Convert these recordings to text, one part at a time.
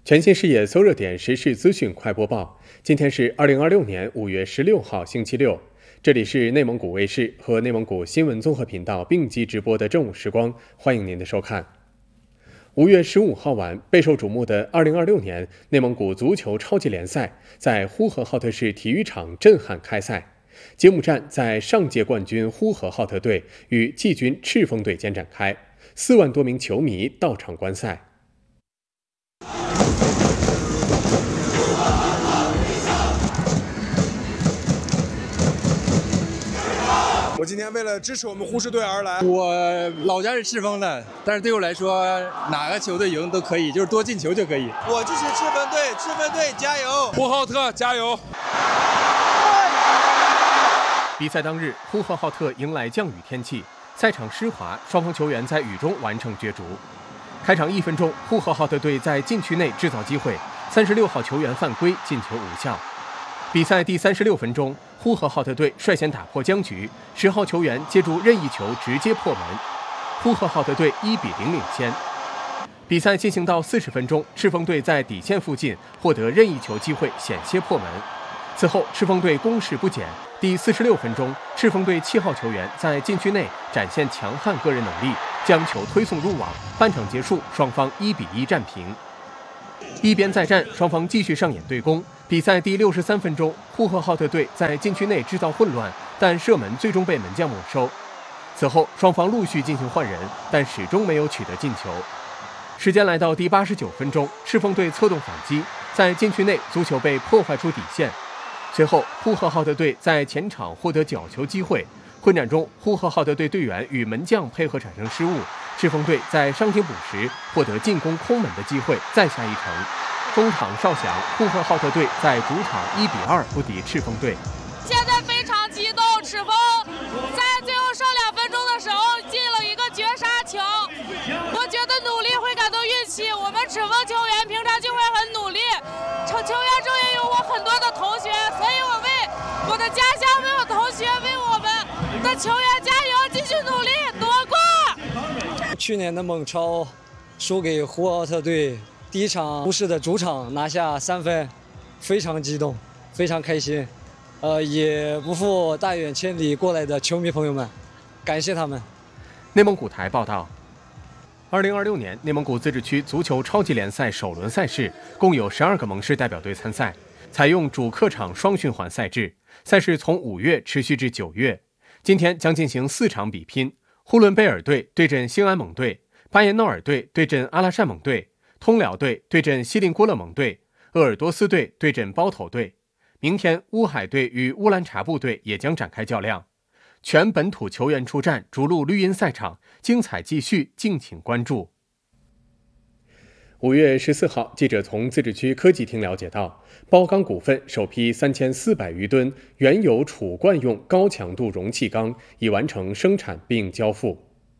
全新视野搜热点时事资讯快播报。今天是2026年5月16号，星期六。这里是内蒙古卫视和内蒙古新闻综合频道并机直播的正午时光，欢迎您的收看。5月15号晚，备受瞩目的2026年内蒙古足球超级联赛在呼和浩特市体育场震撼开赛。揭幕战在上届冠军呼和浩特队与季军赤峰队间展开，4万多名球迷到场观赛。 我今天为了支持我们呼市队而来。 我老家是赤峰的，但是对我来说，哪个球队赢都可以，就是多进球就可以。 我支持赤峰队，赤峰队加油！ 呼和浩特加油！ 比赛当日，呼和浩特迎来降雨天气，赛场湿滑，双方球员在雨中完成角逐。开场1分钟，呼和浩特队在禁区内制造机会，36号球员犯规，进球无效。比赛第36分钟，呼和浩特队率先打破僵局，10号球员接住任意球直接破门，呼和浩特队1比0领先。比赛进行到40分钟，赤峰队在底线附近获得任意球机会，险些破门。此后，赤峰队攻势不减。第46分钟，赤峰队7号球员在禁区内展现强悍个人能力，将球推送入网。半场结束，双方1比1战平。一边再战，双方继续上演对攻。比赛第63分钟，呼和浩特队在禁区内制造混乱，但射门最终被门将没收。此后，双方陆续进行换人，但始终没有取得进球。时间来到第89分钟，赤峰队策动反击，在禁区内足球被破坏出底线。随后，呼和浩特队在前场获得角球机会。混战中，呼和浩特队队员与门将配合产生失误，赤峰队在伤停补时获得进攻空门的机会，再下一城。中场哨响，呼和浩特队在主场1比2不敌赤峰队。 现在非常激动，赤峰在最后剩2分钟的时候进了一个绝杀球。我觉得努力会感动运气，我们赤峰球员平常就会很努力，球员中也有我很多的同学，所以我为我的家乡，为我同学，为我们的球员加油，继续努力夺冠。 去年的蒙超输给呼和浩特队，第一场呼市的主场拿下3分，非常激动，非常开心。也不负大远千里过来的球迷朋友们，感谢他们。 内蒙古台报道，2026年内蒙古自治区足球超级联赛首轮赛事共有12个盟市代表队参赛，采用主客场双循环赛制，赛事从5月持续至9月。今天将进行4场比拼，呼伦贝尔队对阵兴安盟队，巴彦淖尔队对阵阿拉善盟队，通辽队对阵锡林郭勒盟队，鄂尔多斯队对阵包头队。明天，乌海队与乌兰察布队也将展开较量。全本土球员出战，逐鹿绿茵赛场，精彩继续，敬请关注。5月14号，记者从自治区科技厅了解到，包钢股份首批3400余吨原有储罐用高强度容器钢已完成生产并交付。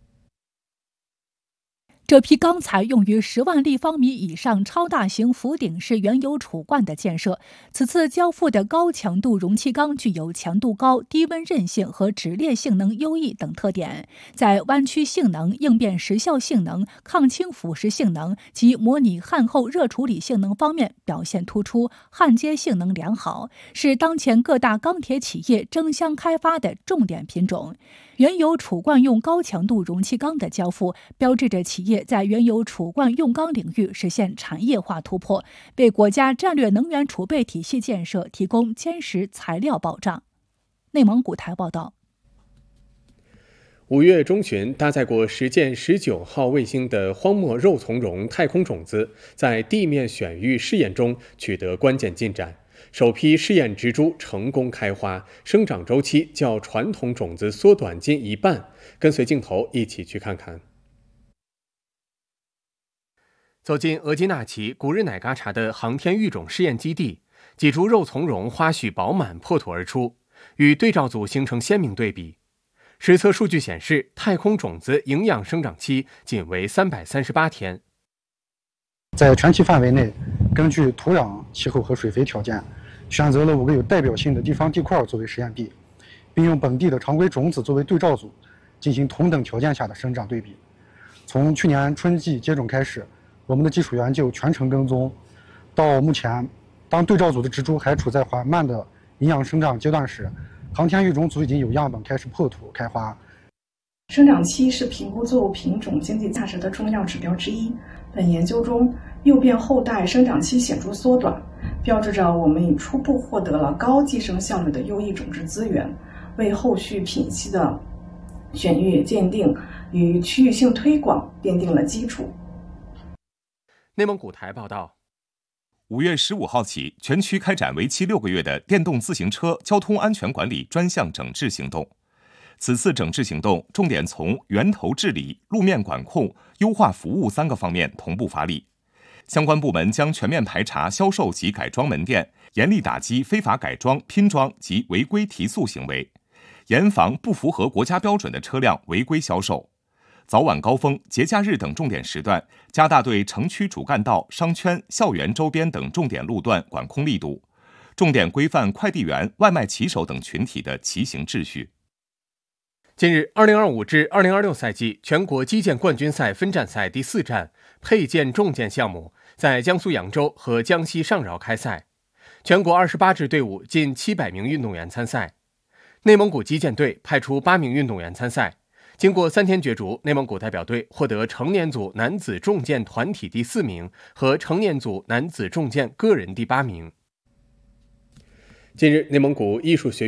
这批钢材用于10万立方米以上超大型浮顶式原有储罐的建设。此次交付的高强度容器钢具有强度高、低温韧性和止裂性能优异等特点，在弯曲性能、应变时效性能、抗侵腐蚀性能及模拟焊后热处理性能方面表现突出，焊接性能良好，是当前各大钢铁企业争相开发的重点品种。原有储罐用高强度容器钢的交付，标志着企业在原有储罐用钢领域实现产业化突破，为国家战略能源储备体系建设提供坚实材料保障。内蒙古台报道。 5月中旬，搭载过实践19号卫星的荒漠肉苁蓉太空种子，在地面选育试验中取得关键进展。首批试验植株成功开花，生长周期较传统种子缩短近1半。跟随镜头一起去看看。走进额济纳旗古日乃嘎察的航天育种试验基地，几株肉苁蓉花序饱满破土而出，与对照组形成鲜明对比。实测数据显示，太空种子营养生长期仅为338天。 在全期范围内，根据土壤、气候和水肥条件，选择了5个有代表性的地方地块作为实验地，并用本地的常规种子作为对照组，进行同等条件下的生长对比。从去年春季接种开始，我们的技术员就全程跟踪到目前，当对照组的植株还处在缓慢的营养生长阶段时，航天育种组已经有样本开始破土开花。 生长期是评估作物品种经济价值的重要指标之一。本研究中，诱变后代生长期显著缩短，标志着我们已初步获得了高寄生效率的优异种质资源，为后续品系的选育、鉴定与区域性推广奠定了基础。 内蒙古台报道 ，5月15号起，全区开展为期6个月的电动自行车交通安全管理专项整治行动。此次整治行动重点从源头治理、路面管控、优化服务3个方面同步发力。相关部门将全面排查销售及改装门店，严厉打击非法改装、拼装及违规提速行为，严防不符合国家标准的车辆违规销售。早晚高峰、节假日等重点时段，加大对城区主干道、商圈、校园周边等重点路段管控力度，重点规范快递员、外卖骑手等群体的骑行秩序。 近日，2025至2026赛季全国击剑冠军赛分站赛第4站佩剑重剑项目在江苏扬州和江西上饶开赛，全国28支队伍近700名运动员参赛。内蒙古击剑队派出8名运动员参赛，经过3天角逐，内蒙古代表队获得成年组男子重剑团体第4名和成年组男子重剑个人第8名。近日，内蒙古艺术学院